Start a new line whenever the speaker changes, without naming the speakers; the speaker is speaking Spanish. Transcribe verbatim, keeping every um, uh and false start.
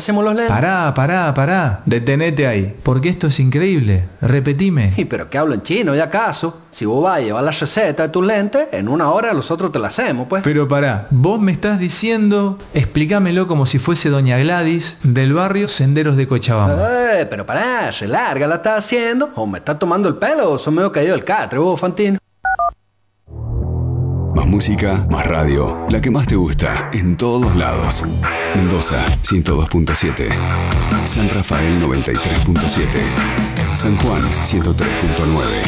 hacemos los lentes.
Pará, pará, pará. Detenete ahí. Porque esto es increíble. Repetime.
Y pero que hablo en chino, ¿y acaso? Si vos vas a llevar la receta de tus lentes, en una hora nosotros te la hacemos, pues.
Pero pará, vos me estás diciendo, explícamelo como si fuese doña Gladys del barrio Senderos de Cochabamba.
Eh, pero pará, se larga la estás haciendo, o me estás tomando el pelo, o sos medio caído del catre, vos, Fantino.
Más música, más radio, la que más te gusta, en todos lados. Mendoza, ciento dos punto siete. San Rafael, noventa y tres punto siete. San Juan, ciento tres punto nueve.